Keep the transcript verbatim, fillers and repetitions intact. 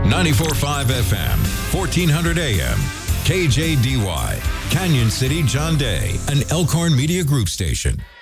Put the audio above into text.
ninety-four point five F M, fourteen hundred A M, K J D Y, Canyon City, John Day, an Elkhorn Media Group station.